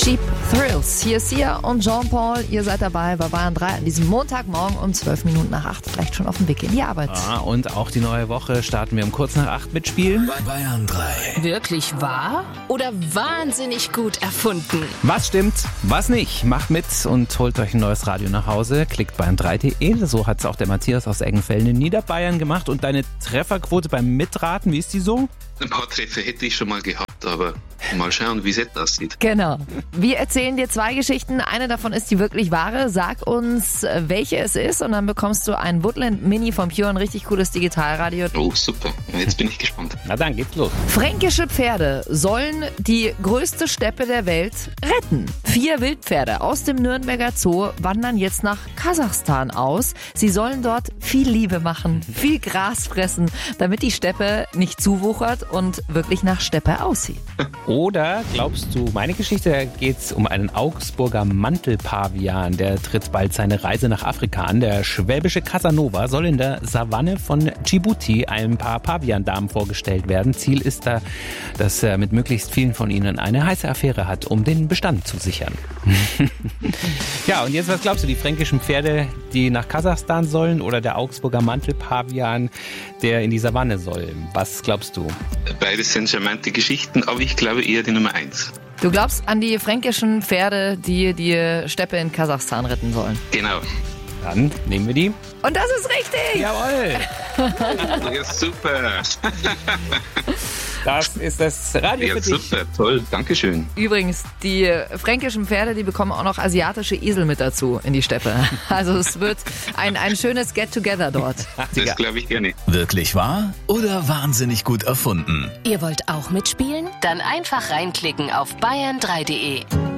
Cheap Thrills. Hier ist Sia und Jean-Paul. Ihr seid dabei bei Bayern 3 an diesem Montagmorgen um 7:12, vielleicht schon auf dem Weg in die Arbeit. Und auch die neue Woche starten wir um kurz nach 8 mit Spielen. Bei Bayern 3. Wirklich wahr? Oder wahnsinnig gut erfunden? Was stimmt, was nicht? Macht mit und holt euch ein neues Radio nach Hause. Klickt bayern3.de. So hat es auch der Matthias aus Eggenfelden in Niederbayern gemacht. Und deine Trefferquote beim Mitraten, wie ist die so? Ein paar Treffer hätte ich schon mal gehabt, aber mal schauen, wie es jetzt aussieht. Genau. Wir erzählen dir 2 Geschichten. Eine davon ist die wirklich wahre. Sag uns, welche es ist und dann bekommst du ein Woodland Mini vom Pure, ein richtig cooles Digitalradio. Oh, super. Jetzt bin ich gespannt. Na dann geht's los. Fränkische Pferde sollen die größte Steppe der Welt retten. 4 Wildpferde aus dem Nürnberger Zoo wandern jetzt nach Kasachstan aus. Sie sollen dort viel Liebe machen, viel Gras fressen, damit die Steppe nicht zuwuchert und wirklich nach Steppe aussieht. Oder glaubst du, meine Geschichte, da geht's um einen Augsburger Mantelpavian. Der tritt bald seine Reise nach Afrika an. Der schwäbische Casanova soll in der Savanne von Djibouti ein paar Paviandamen vorgestellt werden. Ziel ist da, dass er mit möglichst vielen von ihnen eine heiße Affäre hat, um den Bestand zu sichern. Ja, und jetzt, was glaubst du, die fränkischen Pferde, die nach Kasachstan sollen, oder der Augsburger Mantelpavian, der in die Savanne soll? Was glaubst du? Beides sind charmante Geschichten, aber ich glaube eher die Nummer 1. Du glaubst an die fränkischen Pferde, die die Steppe in Kasachstan retten sollen? Genau. Dann nehmen wir die. Und das ist richtig! Jawohl! Ja, super. Das ist das Radio Ja, für dich. super. Toll. Dankeschön. Übrigens, die fränkischen Pferde, die bekommen auch noch asiatische Esel mit dazu in die Steppe. Also es wird ein schönes Get-Together dort. Das glaube ich gerne. Wirklich wahr oder wahnsinnig gut erfunden? Ihr wollt auch mitspielen? Dann einfach reinklicken auf bayern3.de.